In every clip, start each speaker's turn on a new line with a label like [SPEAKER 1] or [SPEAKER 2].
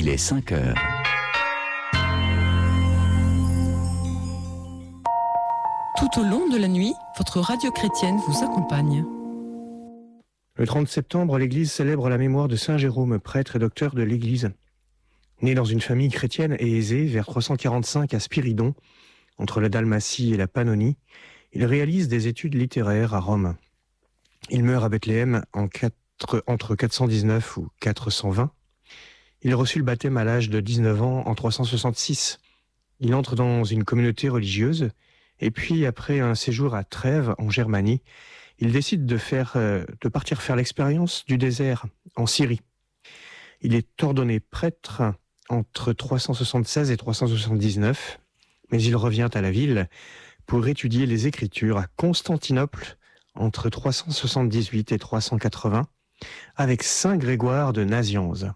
[SPEAKER 1] Il est 5 heures.
[SPEAKER 2] Tout au long de la nuit, votre radio chrétienne vous accompagne.
[SPEAKER 3] Le 30 septembre, l'Église célèbre la mémoire de Saint Jérôme, prêtre et docteur de l'Église. Né dans une famille chrétienne et aisée, vers 345 à Spiridon, entre la Dalmatie et la Pannonie, il réalise des études littéraires à Rome. Il meurt à Bethléem entre 419 ou 420. Il reçut le baptême à l'âge de 19 ans en 366. Il entre dans une communauté religieuse et puis, après un séjour à Trèves, en Germanie, il décide de partir faire l'expérience du désert en Syrie. Il est ordonné prêtre entre 376 et 379, mais il revient à la ville pour étudier les Écritures à Constantinople entre 378 et 380 avec Saint Grégoire de Nazianze.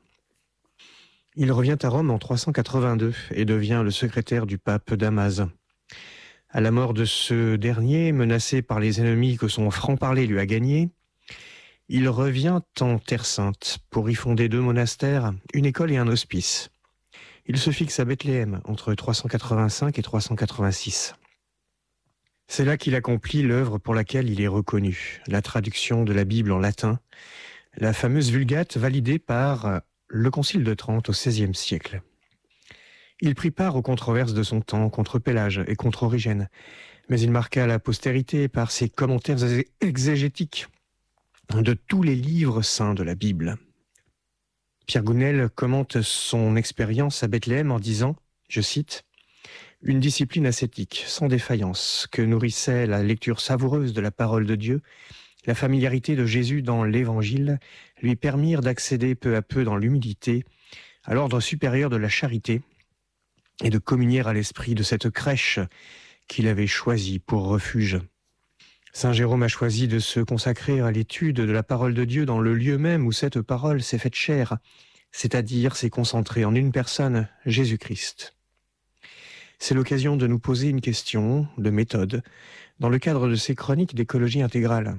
[SPEAKER 3] Il revient à Rome en 382 et devient le secrétaire du pape Damaze. À la mort de ce dernier, menacé par les ennemis que son franc-parler lui a gagnés, il revient en Terre Sainte pour y fonder 2 monastères, une école et un hospice. Il se fixe à Bethléem entre 385 et 386. C'est là qu'il accomplit l'œuvre pour laquelle il est reconnu, la traduction de la Bible en latin, la fameuse Vulgate validée par le Concile de Trente au XVIe siècle. Il prit part aux controverses de son temps contre Pélage et contre Origène, mais il marqua la postérité par ses commentaires exégétiques de tous les livres saints de la Bible. Pierre Gounel commente son expérience à Bethléem en disant, je cite, « Une discipline ascétique, sans défaillance, que nourrissait la lecture savoureuse de la parole de Dieu, la familiarité de Jésus dans l'Évangile, lui permirent d'accéder peu à peu dans l'humilité à l'ordre supérieur de la charité et de communier à l'esprit de cette crèche qu'il avait choisie pour refuge. Saint Jérôme a choisi de se consacrer à l'étude de la parole de Dieu dans le lieu même où cette parole s'est faite chair, c'est-à-dire s'est concentrée en une personne, Jésus-Christ. C'est l'occasion de nous poser une question de méthode dans le cadre de ces chroniques d'écologie intégrale.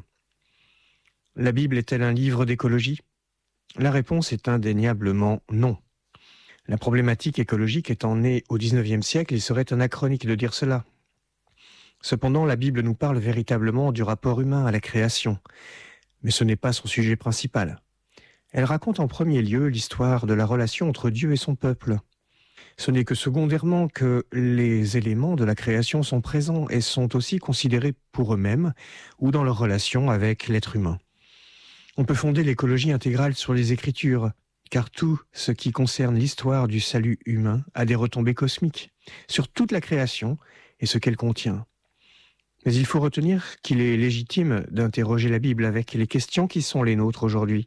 [SPEAKER 3] La Bible est-elle un livre d'écologie ? La réponse est indéniablement non. La problématique écologique étant née au XIXe siècle, il serait anachronique de dire cela. Cependant, la Bible nous parle véritablement du rapport humain à la création, mais ce n'est pas son sujet principal. Elle raconte en premier lieu l'histoire de la relation entre Dieu et son peuple. Ce n'est que secondairement que les éléments de la création sont présents et sont aussi considérés pour eux-mêmes ou dans leur relation avec l'être humain. On peut fonder l'écologie intégrale sur les Écritures, car tout ce qui concerne l'histoire du salut humain a des retombées cosmiques sur toute la création et ce qu'elle contient. Mais il faut retenir qu'il est légitime d'interroger la Bible avec les questions qui sont les nôtres aujourd'hui.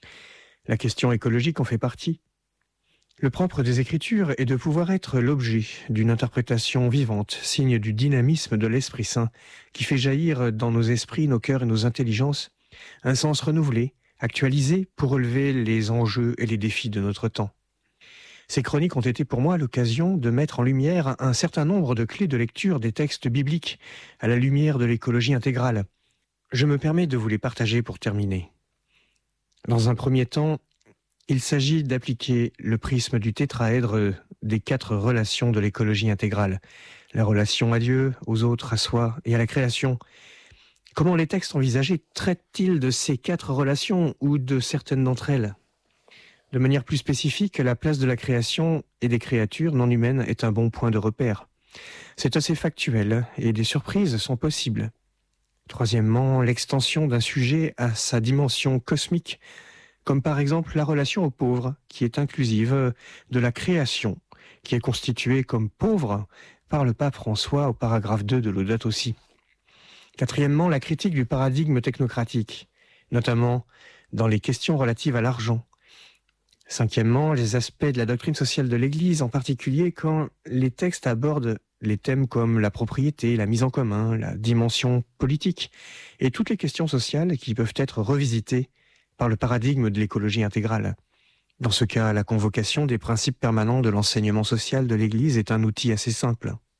[SPEAKER 3] La question écologique en fait partie. Le propre des Écritures est de pouvoir être l'objet d'une interprétation vivante, signe du dynamisme de l'Esprit Saint, qui fait jaillir dans nos esprits, nos cœurs et nos intelligences un sens renouvelé, actualisé pour relever les enjeux et les défis de notre temps. Ces chroniques ont été pour moi l'occasion de mettre en lumière un certain nombre de clés de lecture des textes bibliques à la lumière de l'écologie intégrale. Je me permets de vous les partager pour terminer. Dans un premier temps, il s'agit d'appliquer le prisme du tétraèdre des 4 relations de l'écologie intégrale. La relation à Dieu, aux autres, à soi et à la création. Comment les textes envisagés traitent-ils de ces 4 relations ou de certaines d'entre elles ? De manière plus spécifique, la place de la création et des créatures non humaines est un bon point de repère. C'est assez factuel et des surprises sont possibles. Troisièmement, l'extension d'un sujet à sa dimension cosmique, comme par exemple la relation aux pauvres, qui est inclusive de la création, qui est constituée comme pauvre par le pape François au paragraphe 2 de Laudato Si. Quatrièmement, la critique du paradigme technocratique, notamment dans les questions relatives à l'argent. Cinquièmement, les aspects de la doctrine sociale de l'Église, en particulier quand les textes abordent les thèmes comme la propriété, la mise en commun, la dimension politique, et toutes les questions sociales qui peuvent être revisitées par le paradigme de l'écologie intégrale. Dans ce cas, la convocation des principes permanents de l'enseignement social de l'Église est un outil assez simple.